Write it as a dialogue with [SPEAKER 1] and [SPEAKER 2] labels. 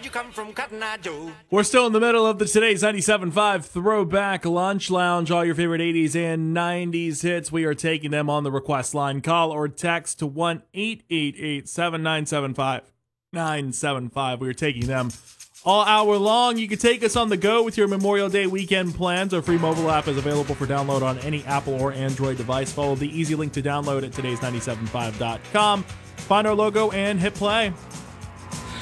[SPEAKER 1] you come from, Cotton Eye Joe?
[SPEAKER 2] We're still in the middle of the today's 97.5 Throwback Lunch Lounge. All your favorite 80s and 90s hits. We are taking them on the request line. Call or text to 1-888-7975-975. We are taking them all hour long. You can take us on the go with your Memorial Day weekend plans. Our free mobile app is available for download on any Apple or Android device. Follow the easy link to download at today's975.com. Find our logo and hit play.